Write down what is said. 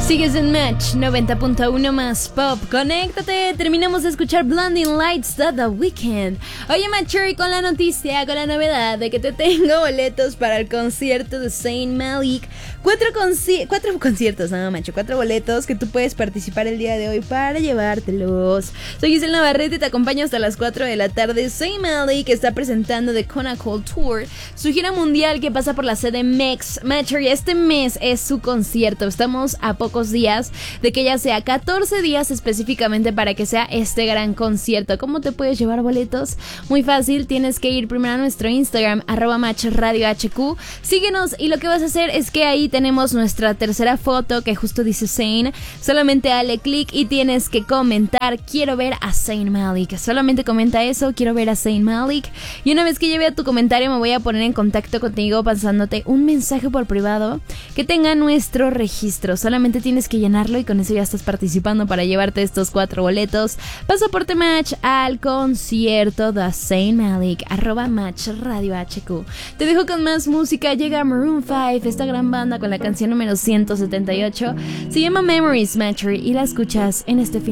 Sigues en Match 90.1 más pop. Conéctate. Terminamos de escuchar Blinding Lights de The Weeknd. Oye, Matcher, con la noticia, con la novedad de que te tengo boletos para el concierto de Zayn Malik. Cuatro conciertos, no, macho, 4 boletos que tú puedes participar el día de hoy para llevártelos. Soy Giselle Navarrete y te acompaño hasta las 4 de la tarde. Zayn Malik está presentando The Conacool Tour, su gira mundial que pasa por la CDMX. Matcher, este mes es su concierto. Estamos a pocos días de que ya sea 14 días específicamente para que sea este gran concierto. ¿Cómo te puedes llevar boletos? Muy fácil, tienes que ir primero a nuestro Instagram @matchradiohq, síguenos y lo que vas a hacer es que ahí tenemos nuestra tercera foto que justo dice Zayn. Solamente dale click y tienes que comentar: quiero ver a Zayn Malik. Solamente comenta eso: quiero ver a Zayn Malik. Y una vez que lleve a tu comentario me voy a poner en contacto contigo pasándote un mensaje por privado que tenga nuestro registro. Solamente tienes que llenarlo y con eso ya estás participando para llevarte estos 4 boletos. Pasaporte Match al concierto de Zayn Malik, @matchradiohq. Te dejo con más música. Llega Maroon 5, esta gran banda, con la canción número 178. Se llama Memories, Matcher, y la escuchas en este fin.